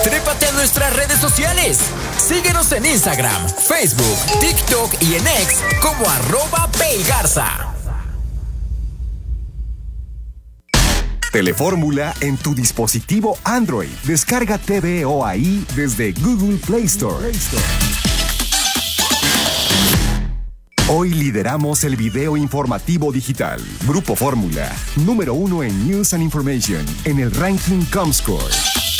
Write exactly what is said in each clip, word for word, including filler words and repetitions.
Trépate a nuestras redes sociales. Síguenos en Instagram, Facebook, TikTok y en X como arroba Paygarza. Telefórmula en tu dispositivo Android. Descarga T V O A I desde Google Play Store. Hoy lideramos el video informativo digital. Grupo Fórmula, número uno en News and Information, en el ranking Comscore.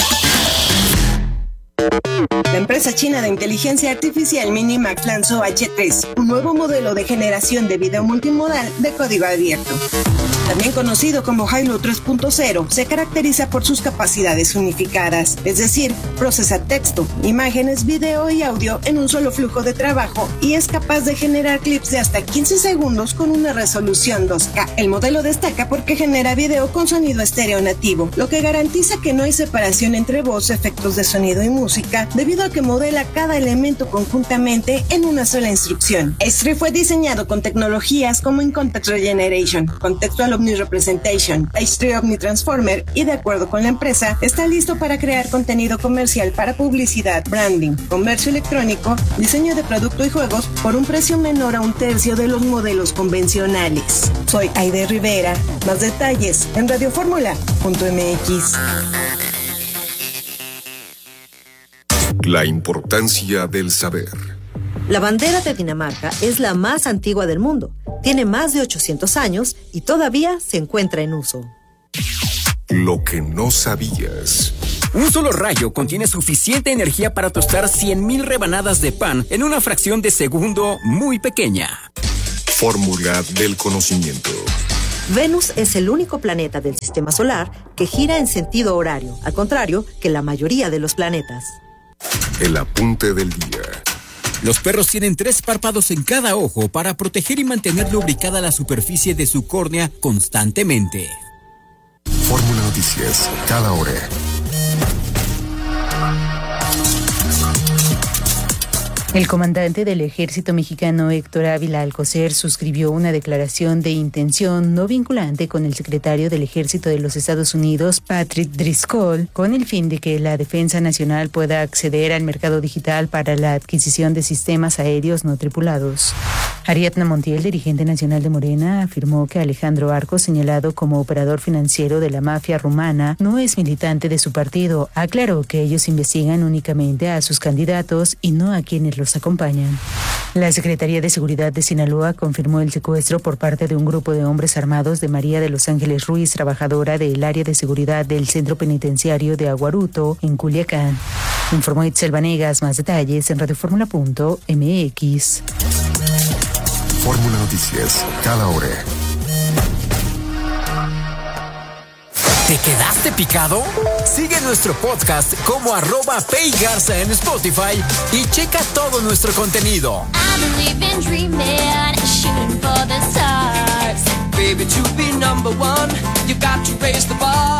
La empresa china de inteligencia artificial Minimax lanzó H tres, un nuevo modelo de generación de video multimodal de código abierto. También conocido como Hailuo tres punto cero, se caracteriza por sus capacidades unificadas, es decir, procesa texto, imágenes, video y audio en un solo flujo de trabajo y es capaz de generar clips de hasta quince segundos con una resolución dos K. El modelo destaca porque genera video con sonido estéreo nativo, lo que garantiza que no hay separación entre voz, efectos de sonido y música, debido a que modela cada elemento conjuntamente en una sola instrucción. H tres fue diseñado con tecnologías como In Context Regeneration, Contextual Omni-Representation, H tres Omni-Transformer y de acuerdo con la empresa, está listo para crear contenido comercial para publicidad, branding, comercio electrónico, diseño de producto y juegos por un precio menor a un tercio de los modelos convencionales. Soy Aide Rivera. Más detalles en radioformula punto m x. La importancia del saber. La bandera de Dinamarca es la más antigua del mundo. Tiene más de ochocientos años y todavía se encuentra en uso. Lo que no sabías. Un solo rayo contiene suficiente energía para tostar cien mil rebanadas de pan en una fracción de segundo muy pequeña. Fórmula del conocimiento. Venus es el único planeta del sistema solar que gira en sentido horario, al contrario que la mayoría de los planetas. El apunte del día. Los perros tienen tres párpados en cada ojo para proteger y mantener lubricada la superficie de su córnea constantemente. Fórmula Noticias, cada hora. El comandante del ejército mexicano Héctor Ávila Alcocer suscribió una declaración de intención no vinculante con el secretario del Ejército de los Estados Unidos, Patrick Driscoll, con el fin de que la Defensa Nacional pueda acceder al mercado digital para la adquisición de sistemas aéreos no tripulados. Ariadna Montiel, dirigente nacional de Morena, afirmó que Alejandro Arcos, señalado como operador financiero de la mafia rumana, no es militante de su partido. Aclaró que ellos investigan únicamente a sus candidatos y no a quienes los acompañan. La Secretaría de Seguridad de Sinaloa confirmó el secuestro por parte de un grupo de hombres armados de María de los Ángeles Ruiz, trabajadora del área de seguridad del Centro Penitenciario de Aguaruto, en Culiacán. Informó Itzel Vanegas. Más detalles en radioformula punto m x. Fórmula Noticias, cada hora. ¿Te quedaste picado? Sigue nuestro podcast como arroba Paygarza en Spotify y checa todo nuestro contenido. Baby, to be number one, you got to raise the bar.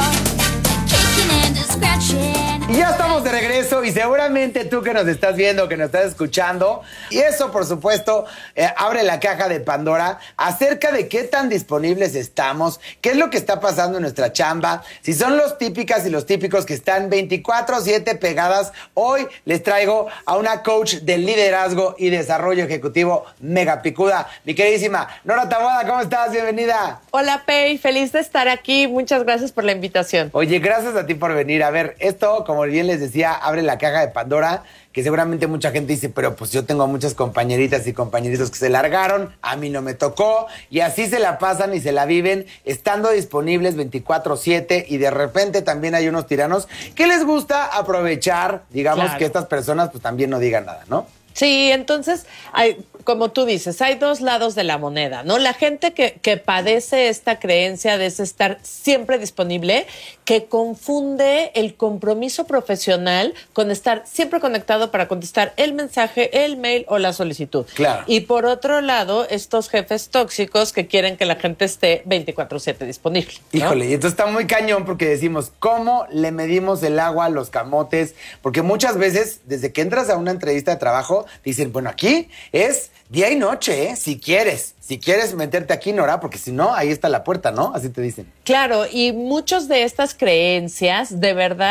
Y ya estamos de regreso y seguramente tú que nos estás viendo, que nos estás escuchando, y eso por supuesto eh, abre la caja de Pandora acerca de qué tan disponibles estamos, qué es lo que está pasando en nuestra chamba, si son los típicas y los típicos que están veinticuatro siete pegadas. Hoy les traigo a una coach de liderazgo y desarrollo ejecutivo mega picuda, mi queridísima Nora Taboada. ¿Cómo estás? Bienvenida. Hola, Pei, feliz de estar aquí, muchas gracias por la invitación. Oye, gracias a ti por venir. A ver, esto, como bien les decía, abre la caja de Pandora, que seguramente mucha gente dice, pero pues yo tengo muchas compañeritas y compañeritos que se largaron, a mí no me tocó, y así se la pasan y se la viven, estando disponibles veinticuatro siete, y de repente también hay unos tiranos que les gusta aprovechar, digamos, claro, que estas personas pues también no digan nada, ¿no? Sí, entonces, hay, como tú dices, hay dos lados de la moneda, ¿no? La gente que, que padece esta creencia de ese estar siempre disponible, que confunde el compromiso profesional con estar siempre conectado para contestar el mensaje, el mail o la solicitud. Claro. Y por otro lado, estos jefes tóxicos que quieren que la gente esté veinticuatro siete disponible, ¿no? Híjole, y esto está muy cañón porque decimos, ¿cómo le medimos el agua a los camotes? Porque muchas veces, desde que entras a una entrevista de trabajo, dicen, bueno, aquí es día y noche, ¿eh? Si quieres, si quieres meterte aquí, Nora, porque si no, ahí está la puerta, ¿no? Así te dicen. Claro, y muchos de estas creencias, de verdad,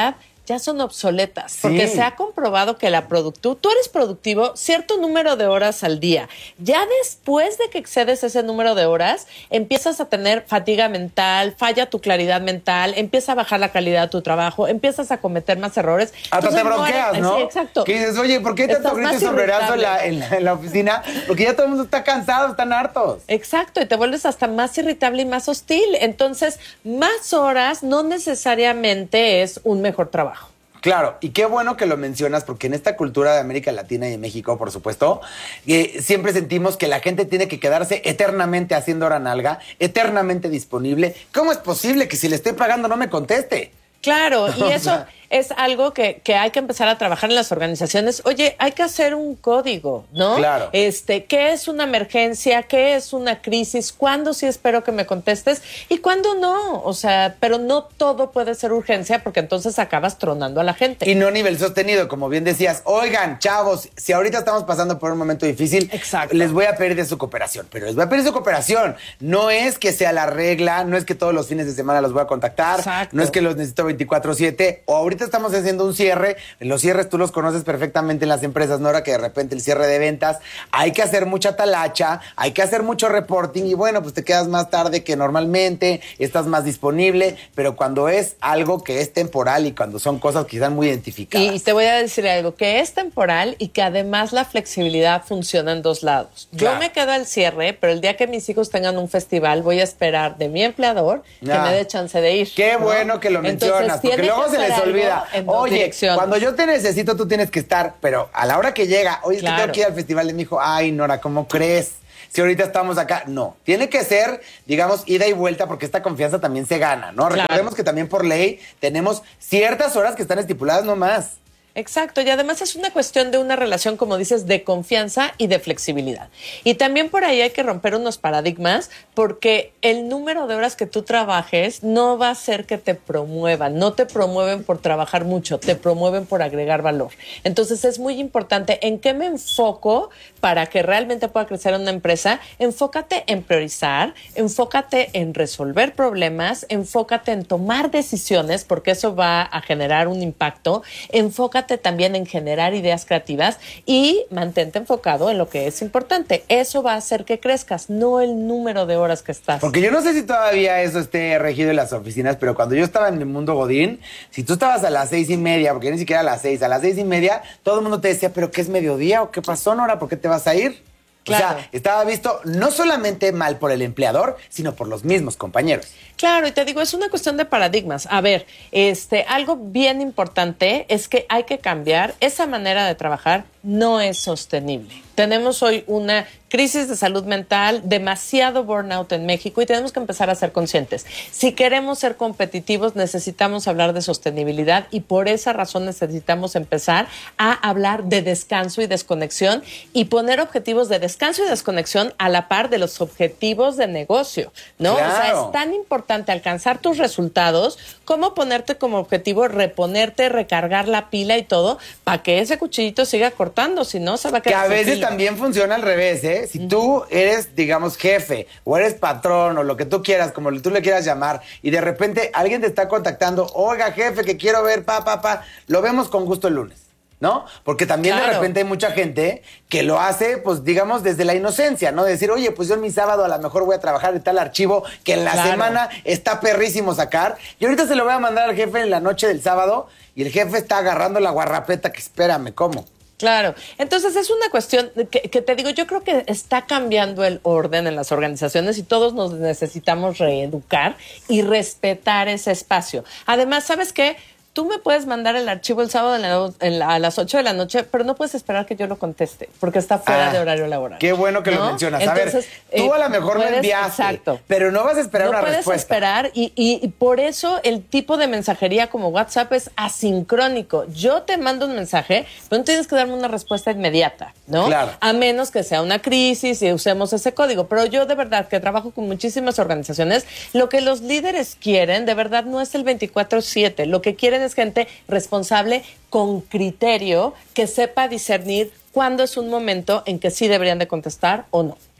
ya son obsoletas, porque Sí. se ha comprobado que la productividad, tú eres productivo cierto número de horas al día. Ya después de que excedes ese número de horas, empiezas a tener fatiga mental, falla tu claridad mental, empieza a bajar la calidad de tu trabajo, empiezas a cometer más errores. Hasta Entonces, te bronqueas, muere- ¿no? Sí, exacto. Que dices, oye, ¿por qué tanto Estás grito y más sombrerazo en la, irritable. en, la, en la oficina? Porque ya todo el mundo está cansado, están hartos. Exacto, y te vuelves hasta más irritable y más hostil. Entonces, más horas no necesariamente es un mejor trabajo. Claro, y qué bueno que lo mencionas, porque en esta cultura de América Latina y de México, por supuesto, eh, siempre sentimos que la gente tiene que quedarse eternamente haciendo hora nalga, eternamente disponible. ¿Cómo es posible que si le estoy pagando no me conteste? Claro, y O eso sea, es algo que, que hay que empezar a trabajar en las organizaciones. Oye, hay que hacer un código, ¿no? Claro. Este, ¿qué es una emergencia? ¿Qué es una crisis? ¿Cuándo sí espero que me contestes? ¿Y cuándo no? O sea, pero no todo puede ser urgencia porque entonces acabas tronando a la gente. Y no nivel sostenido, como bien decías. Oigan, chavos, si ahorita estamos pasando por un momento difícil, Exacto. les voy a pedir de su cooperación. Pero les voy a pedir su cooperación. No es que sea la regla, no es que todos los fines de semana los voy a contactar, Exacto. no es que los necesito veinticuatro siete, o ahorita estamos haciendo un cierre. Los cierres tú los conoces perfectamente en las empresas, Nora, que de repente el cierre de ventas, hay que hacer mucha talacha, hay que hacer mucho reporting y bueno, pues te quedas más tarde que normalmente, estás más disponible, pero cuando es algo que es temporal y cuando son cosas que están muy identificadas. Y te voy a decir algo, que es temporal y que además la flexibilidad funciona en dos lados. Claro. Yo me quedo al cierre, pero el día que mis hijos tengan un festival, voy a esperar de mi empleador que Ah. me dé chance de ir. Qué ¿no? bueno que lo Entonces, mencionas, porque tiene luego que se les hacer algo olvida. en dos Oye, direcciones. cuando yo te necesito, tú tienes que estar, pero a la hora que llega, oye, es que Claro. tengo que ir al festival de mi hijo. Ay, Nora, ¿cómo crees? Si ahorita estamos acá, no. Tiene que ser, digamos, ida y vuelta, porque esta confianza también se gana, ¿no? Claro. Recordemos que también por ley tenemos ciertas horas que están estipuladas no más. Exacto, y además es una cuestión de una relación, como dices, de confianza y de flexibilidad. Y también por ahí hay que romper unos paradigmas, porque el número de horas que tú trabajes no va a hacer que te promuevan, no te promueven por trabajar mucho, te promueven por agregar valor. Entonces es muy importante en qué me enfoco para que realmente pueda crecer una empresa. Enfócate en priorizar, enfócate en resolver problemas, enfócate en tomar decisiones, porque eso va a generar un impacto, enfócate también en generar ideas creativas y mantente enfocado en lo que es importante. Eso va a hacer que crezcas, no el número de horas que estás. Porque yo no sé si todavía eso esté regido en las oficinas, pero cuando yo estaba en el mundo Godín, si tú estabas a las seis y media, porque ni siquiera a las seis, a las seis y media, todo el mundo te decía, ¿pero qué es mediodía? ¿O qué pasó, Nora? ¿Por qué te vas a ir? Claro. O sea, estaba visto no solamente mal por el empleador, sino por los mismos compañeros. Claro, y te digo, es una cuestión de paradigmas. A ver, este, algo bien importante es que hay que cambiar. Esa manera de trabajar no es sostenible. Tenemos hoy una crisis de salud mental, demasiado burnout en México y tenemos que empezar a ser conscientes. Si queremos ser competitivos, necesitamos hablar de sostenibilidad y por esa razón necesitamos empezar a hablar de descanso y desconexión y poner objetivos de descanso y desconexión a la par de los objetivos de negocio, ¿no? Claro. O sea, es tan importante alcanzar tus resultados como ponerte como objetivo reponerte, recargar la pila y todo para que ese cuchillito siga cortando, si no se va a Que quedar a sin veces filo. también funciona al revés, ¿eh? Si tú eres, digamos, jefe o eres patrón o lo que tú quieras, como tú le quieras llamar, y de repente alguien te está contactando, oiga, jefe, que quiero ver, pa, pa, pa, lo vemos con gusto el lunes, ¿no? Porque también Claro. de repente hay mucha gente que lo hace, pues, digamos, desde la inocencia, ¿no? De decir, oye, pues yo en mi sábado a lo mejor voy a trabajar en tal archivo que en la Claro. semana está perrísimo sacar, y ahorita se lo voy a mandar al jefe en la noche del sábado, y el jefe está agarrando la guarrapeta que espérame, ¿cómo? Claro, entonces es una cuestión que, que te digo, yo creo que está cambiando el orden en las organizaciones y todos nos necesitamos reeducar y respetar ese espacio. Además, ¿sabes qué? Tú me puedes mandar el archivo el sábado en la- en la- a las ocho de la noche, pero no puedes esperar que yo lo conteste, porque está fuera Ah, de horario laboral. Qué bueno que lo ¿no? mencionas. Entonces, a ver, tú eh, a lo mejor lo puedes- enviaste, Exacto. pero no vas a esperar No una puedes respuesta. esperar y, y- y por eso el tipo de mensajería como WhatsApp es asincrónico. Yo te mando un mensaje, pero no tienes que darme una respuesta inmediata, ¿no? Claro. A menos que sea una crisis y usemos ese código. Pero yo de verdad que trabajo con muchísimas organizaciones, lo que los líderes quieren de verdad no es el veinticuatro siete. Lo que quieren es gente responsable con criterio que sepa discernir cuándo es un momento en que sí deberían de contestar o no.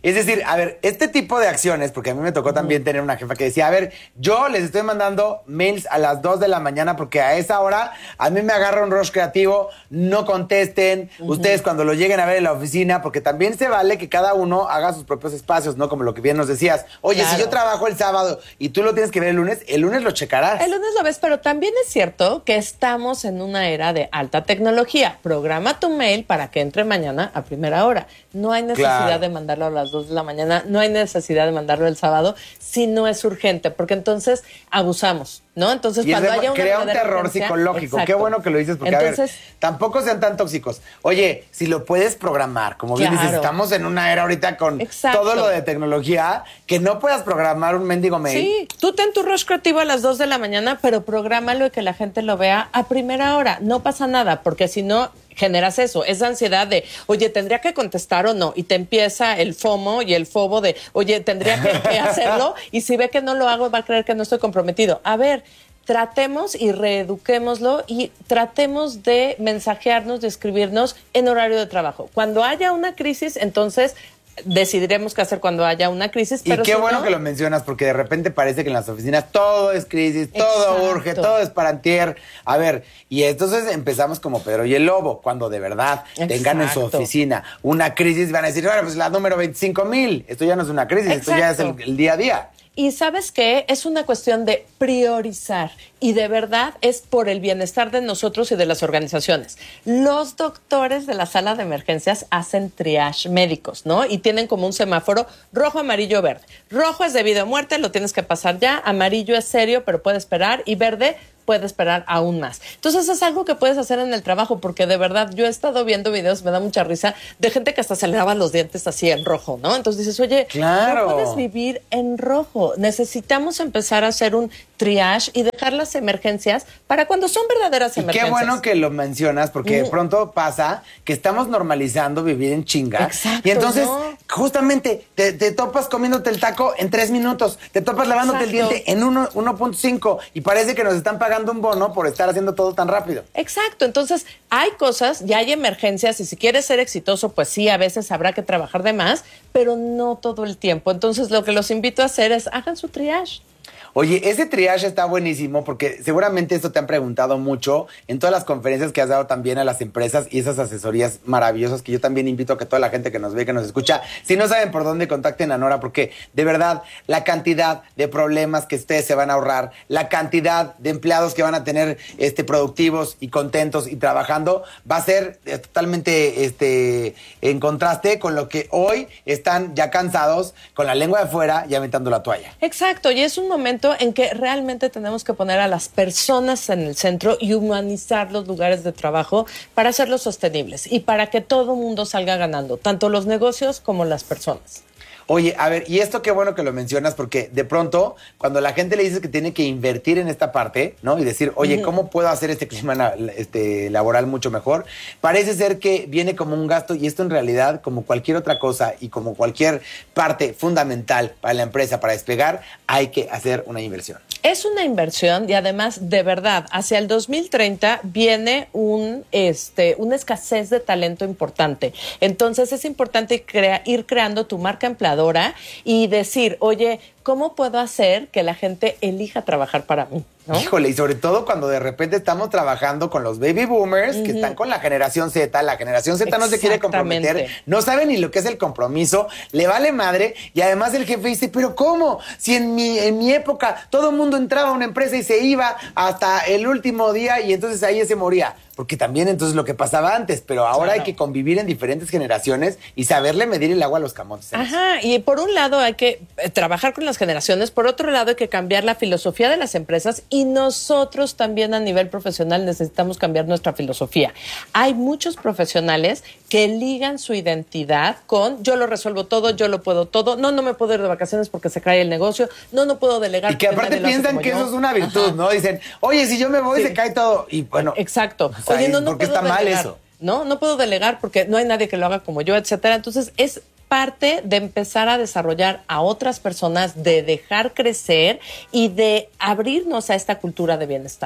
Es decir, a ver, este tipo de acciones, porque a mí me tocó también tener una jefa que decía, a ver, yo les estoy mandando mails a las dos de la mañana porque a esa hora a mí me agarra un rush creativo, no contesten, uh-huh. ustedes cuando lo lleguen a ver en la oficina, porque también se vale que cada uno haga sus propios espacios, ¿no? Como lo que bien nos decías. Oye, claro. si yo trabajo el sábado y tú lo tienes que ver el lunes, el lunes lo checarás. El lunes lo ves, pero también es cierto que estamos en una era de alta tecnología. Programa tu mail para que entre mañana a primera hora. No hay necesidad claro. de mandarlo a las dos de la mañana, no hay necesidad de mandarlo el sábado si no es urgente, porque entonces abusamos, ¿no? Entonces, y cuando de, haya una crea un terror urgencia, psicológico. Exacto. Qué bueno que lo dices, porque entonces, a ver, tampoco sean tan tóxicos. Oye, si lo puedes programar, como bien claro. dices, estamos en una era ahorita con exacto. todo lo de tecnología, que no puedas programar un mendigo mail. Sí, tú ten tu rush creativo a las dos de la mañana, pero prográmalo y que la gente lo vea a primera hora. No pasa nada, porque si no generas eso, esa ansiedad de, oye, ¿tendría que contestar o no? Y te empieza el FOMO y el fobo de, oye, ¿tendría que, que hacerlo? Y si ve que no lo hago, va a creer que no estoy comprometido. A ver, tratemos y reeduquémoslo y tratemos de mensajearnos, de escribirnos en horario de trabajo. Cuando haya una crisis, entonces decidiremos qué hacer cuando haya una crisis. Y pero qué si bueno no, que lo mencionas, porque de repente parece que en las oficinas todo es crisis, todo exacto. urge, todo es para antier. A ver, y entonces empezamos como Pedro y el Lobo, cuando de verdad exacto. tengan en su oficina una crisis, van a decir, bueno, pues la número veinticinco mil, esto ya no es una crisis, exacto. esto ya es el, el día a día. Y ¿sabes qué? Es una cuestión de priorizar y de verdad es por el bienestar de nosotros y de las organizaciones. Los doctores de la sala de emergencias hacen triage médicos, ¿no? Y tienen como un semáforo rojo, amarillo, verde. Rojo es debido a muerte, lo tienes que pasar ya. Amarillo es serio, pero puede esperar. Y verde puede esperar aún más. Entonces es algo que puedes hacer en el trabajo, porque de verdad yo he estado viendo videos, me da mucha risa, de gente que hasta se le lavan los dientes así en rojo, ¿no? Entonces dices, oye, claro. no puedes vivir en rojo. Necesitamos empezar a hacer un triage y dejar las emergencias para cuando son verdaderas y emergencias. Qué bueno que lo mencionas, porque mm. de pronto pasa que estamos normalizando vivir en chinga. Exacto, y entonces, ¿no? justamente, te, te topas comiéndote el taco en tres minutos, te topas lavándote Exacto. el diente en uno punto cinco y parece que nos están pagando un bono por estar haciendo todo tan rápido. Exacto, entonces hay cosas, ya hay emergencias y si quieres ser exitoso, pues sí, a veces habrá que trabajar de más, pero no todo el tiempo. Entonces lo que los invito a hacer es hagan su triage. Oye, ese triage está buenísimo porque seguramente esto te han preguntado mucho en todas las conferencias que has dado también a las empresas y esas asesorías maravillosas que yo también invito a que toda la gente que nos ve, que nos escucha, si no saben por dónde, contacten a Nora, porque de verdad la cantidad de problemas que ustedes se van a ahorrar, la cantidad de empleados que van a tener este, productivos y contentos y trabajando va a ser eh, totalmente este, en contraste con lo que hoy están ya cansados, con la lengua de fuera y aventando la toalla. Exacto, y es un momento en que realmente tenemos que poner a las personas en el centro y humanizar los lugares de trabajo para hacerlos sostenibles y para que todo el mundo salga ganando, tanto los negocios como las personas. Oye, a ver, y esto qué bueno que lo mencionas, porque de pronto, cuando la gente le dices que tiene que invertir en esta parte, ¿no? Y decir, oye, ¿cómo puedo hacer este clima este, laboral mucho mejor? Parece ser que viene como un gasto, y esto en realidad, como cualquier otra cosa y como cualquier parte fundamental para la empresa, para despegar, hay que hacer una inversión. Es una inversión y además, de verdad, hacia el dos mil treinta viene un, este, una escasez de talento importante. Entonces es importante crea, ir creando tu marca empleadora y decir, oye, ¿cómo puedo hacer que la gente elija trabajar para mí? ¿No? Híjole, y sobre todo cuando de repente estamos trabajando con los baby boomers, uh-huh. que están con la generación Z, la generación Z no se quiere comprometer, no sabe ni lo que es el compromiso, le vale madre, y además el jefe dice, ¿pero cómo? Si en mi, en mi época todo el mundo entraba a una empresa y se iba hasta el último día y entonces ahí se moría. Porque también entonces lo que pasaba antes, pero ahora claro. hay que convivir en diferentes generaciones y saberle medir el agua a los camotes. Ajá, y por un lado hay que trabajar con las generaciones, por otro lado hay que cambiar la filosofía de las empresas y nosotros también a nivel profesional necesitamos cambiar nuestra filosofía. Hay muchos profesionales que ligan su identidad con yo lo resuelvo todo, yo lo puedo todo, no, no me puedo ir de vacaciones porque se cae el negocio, no, no puedo delegar. Y que aparte piensan que yo. Eso es una virtud, Ajá. ¿no? Dicen, oye, si yo me voy sí. se cae todo. Y bueno. Exacto. O sea, Oye, no, no ¿por qué puedo está mal delegar, eso? No, no puedo delegar porque no hay nadie que lo haga como yo, etcétera. Entonces, es parte de empezar a desarrollar a otras personas, de dejar crecer y de abrirnos a esta cultura de bienestar.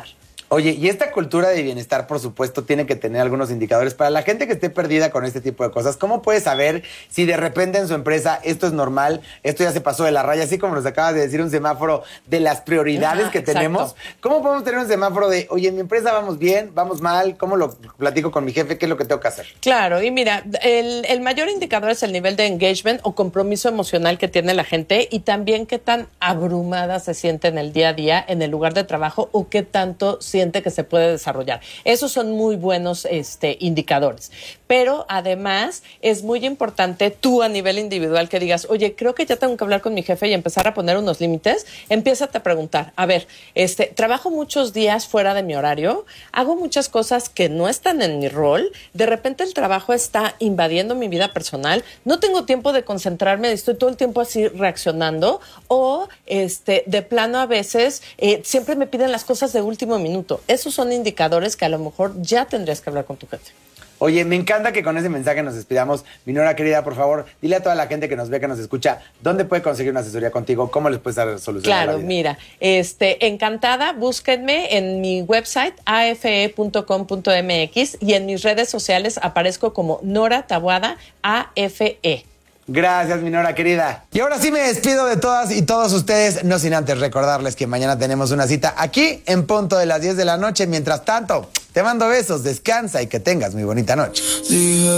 Oye, y esta cultura de bienestar, por supuesto, tiene que tener algunos indicadores. Para la gente que esté perdida con este tipo de cosas, ¿cómo puede saber si de repente en su empresa esto es normal, esto ya se pasó de la raya? Así como nos acabas de decir, un semáforo de las prioridades Ajá, que tenemos. exacto. ¿Cómo podemos tener un semáforo de, oye, en mi empresa vamos bien, vamos mal? ¿Cómo lo platico con mi jefe? ¿Qué es lo que tengo que hacer? Claro, y mira, el, el mayor indicador es el nivel de engagement o compromiso emocional que tiene la gente y también qué tan abrumada se siente en el día a día en el lugar de trabajo o qué tanto siente que se puede desarrollar. Esos son muy buenos este, indicadores. Pero además es muy importante tú a nivel individual que digas, oye, creo que ya tengo que hablar con mi jefe y empezar a poner unos límites. Empiézate a preguntar, a ver, este, trabajo muchos días fuera de mi horario, hago muchas cosas que no están en mi rol, de repente el trabajo está invadiendo mi vida personal, no tengo tiempo de concentrarme, estoy todo el tiempo así reaccionando o este, de plano a veces eh, siempre me piden las cosas de último minuto. Esos son indicadores que a lo mejor ya tendrías que hablar con tu jefe. Oye, me encanta que con ese mensaje nos despidamos. Mi Nora querida, por favor, dile a toda la gente que nos ve, que nos escucha, ¿dónde puede conseguir una asesoría contigo? ¿Cómo les puedes dar solución Claro, a la vida? mira, este, encantada, búsquenme en mi website a f e punto com punto m x y en mis redes sociales aparezco como Nora Taboada A F E. Gracias, mi Nora querida. Y ahora sí me despido de todas y todos ustedes, no sin antes recordarles que mañana tenemos una cita aquí en punto de las diez de la noche. Mientras tanto, te mando besos, descansa y que tengas muy bonita noche.